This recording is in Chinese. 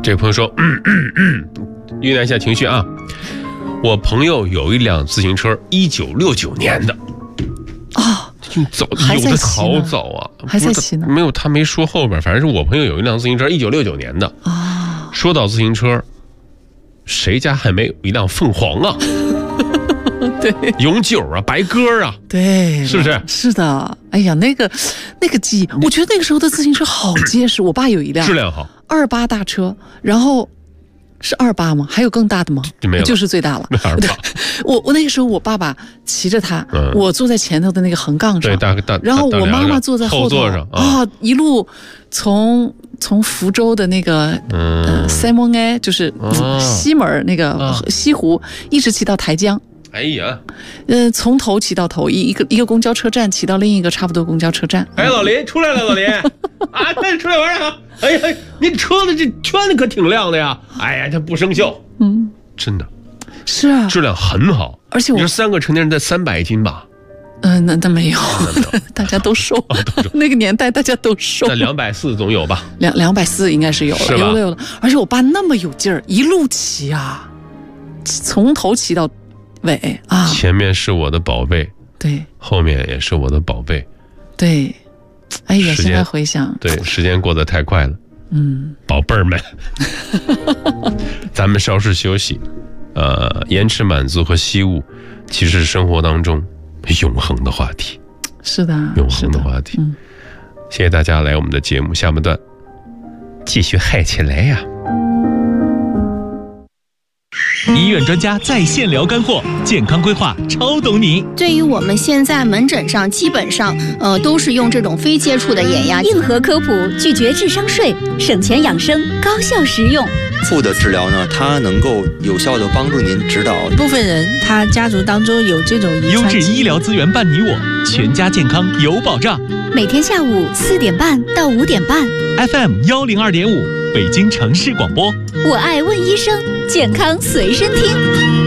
这个朋友说，酝酿一下情绪啊。我朋友有一辆自行车，1969年的。早，有的好早啊， 还在骑呢。 没有，他没说后边，反正是我朋友有一辆自行车，1969年的。说到自行车，谁家还没有一辆凤凰啊？ 对， 永久啊，白鸽啊， 对， 是不是？ 是的。哎呀，那个记忆，我觉得那个时候的自行车好结实。我爸有一辆， 质量好 ，28大车，然后是28吗？还有更大的吗？ 没有， 就是最大了。 对， 我那个时候我爸爸骑着它，我坐在前头的那个横杠上， 对， 然后我妈妈坐在后座上一路从福州的那个塞蒙埃，就是西门那个西湖，一直骑到台江。 哎呀， 从头骑到头，一个公交车站骑到另一个差不多公交车站。 哎，老林出来了，老林啊，快出来玩啊！哎呀，你车的这圈子可挺亮的呀！哎呀，它不生锈，真的是啊， 质量很好。而且你说3个成年人在300斤吧？ 那没有，大家都瘦，那个年代大家都瘦。 在240总有吧 ？240应该是有了，有了。而且我爸那么有劲儿，一路骑啊，从头骑到尾啊。 前面是我的宝贝， 对， 后面也是我的宝贝， 对。哎呀，现在回想， 对，时间过得太快了，宝贝儿们，咱们稍事休息。延迟满足和惜物，其实是生活当中永恒的话题。 是的， 永恒的话题。谢谢大家来我们的节目，下半段继续嗨起来呀！ 医院专家在线聊干货，健康规划超懂你。 对于我们现在门诊上基本上都是用这种非接触的眼压， 硬核科普，拒绝智商税，省钱养生，高效实用。 负的治疗呢，它能够有效的帮助您指导。 部分人他家族当中有这种遗传。 优质医疗资源伴你我，全家健康有保障。 每天下午4点半到5点半 ，FM 102.5，北京城市广播。 我爱问医生，健康随身听。